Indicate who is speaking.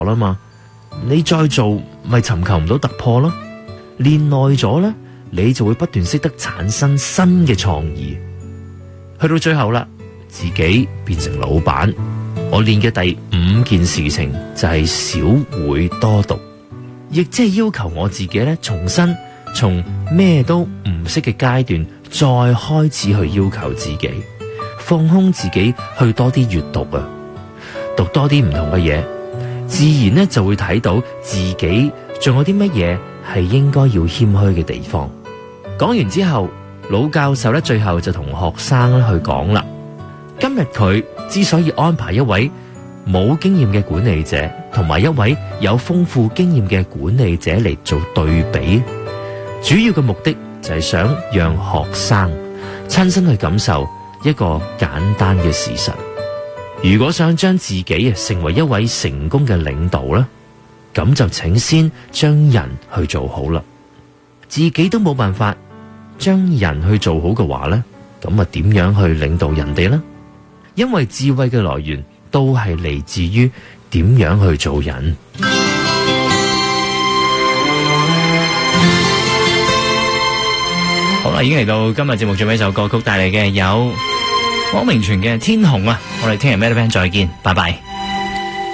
Speaker 1: 啦嘛，你再做咪尋求唔到突破咯。練耐咗咧，你就會不斷識得產生新嘅創意。去到最後啦，自己變成老闆，我練嘅第5件事情就係少會多讀，亦即係要求我自己咧，重新從咩都唔識嘅階段再開始去要求自己，放空自己去多啲閱讀啊，讀多啲唔同嘅嘢，自然咧就會睇到自己仲有啲乜嘢係應該要謙虛嘅地方。講完之後，老教授咧最後就同學生咧去講啦，今日佢之所以安排一位冇經驗嘅管理者同埋一位有豐富經驗嘅管理者嚟做對比，主要嘅目的就係想讓學生親身去感受一個簡單嘅事實。如果想將自己成為一位成功嘅領導咧，咁就請先將人去做好啦。自己都冇辦法將人去做好嘅話咧，咁啊點樣去領導人哋呢？因為智慧嘅來源都係嚟自於點樣去做人。
Speaker 2: 好啦，已經嚟到今日節目最尾一首歌曲帶嚟嘅有汪明荃嘅《天虹》啊！我哋聽日 Melody 再見，拜拜。